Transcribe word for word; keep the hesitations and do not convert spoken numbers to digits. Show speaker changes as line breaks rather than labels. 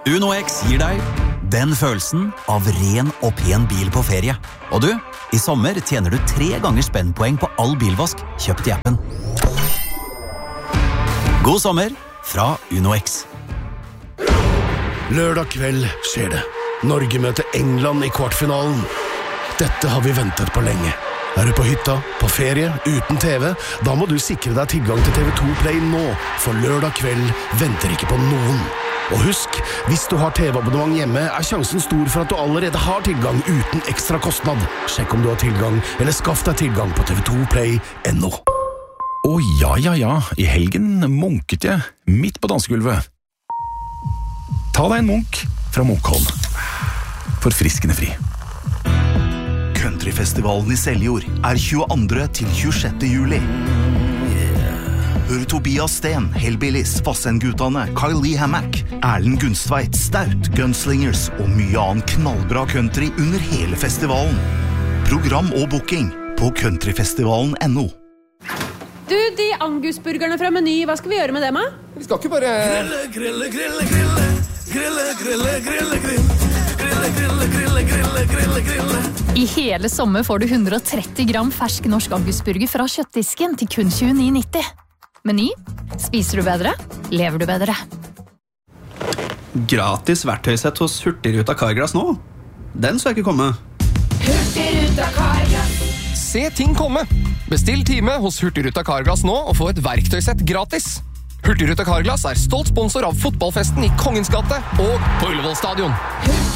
Uno X gir deg den følelsen av ren og pen bil på ferie. Og du, i sommer tjener du tre ganger spennpoeng på all bilvask kjøpt i appen. God sommer fra Uno X.
Lørdag kveld skjer det. Norge møter England i kvartfinalen. Dette har vi ventet på lenge. Er du på hytta, på ferie, uten T V, da må du sikre deg tilgang til T V to Play nå, for lørdag kveld venter ikke på noen. Og husk, hvis du har T V-abonnement hjemme, er sjansen stor for at du allerede har tilgang uten ekstra kostnad. Sjekk om du har tilgang, eller skaff deg tilgang på T V to Play punktum no.
Å ja, ja, ja, i helgen munket jeg, midt på dansegulvet. Ta deg en munk fra Munkholm. Forfriskende fri.
Countryfestivalen i Seljord er tjueandre til tjuesjette juli. Hør Tobias Sten, Hellbillies, Vassendgutane, Kyle Lee Hammack, Erlend Gunstveit, Staut, Gunslingers og mye annen knallbra country under hele festivalen. Program og booking på countryfestivalen punktum no.
Du, de angusburgerne fra Meny, hva skal vi gjøre med dem, da?
Vi skal ikke bare... Grille, grille, grille, grille. Grille, grille, grille, grille. Grille, grille, grille, grille, grille, grille.
I hele sommer får du hundre og tretti gram fersk norsk angusburger fra kjøttdisken til kun tjueni nitti. Meny. Spiser du bedre? Lever du bedre?
Gratis verktøysett hos Hurtigruta Carglass nå. Den så jeg ikke komme.
Hurtigruta Carglass. Se ting komme. Bestill time hos Hurtigruta Carglass nå og få et verktøysett gratis. Hurtigruta Carglass er stolt sponsor av fotballfesten i Kongens gate og på Ullevål Stadion.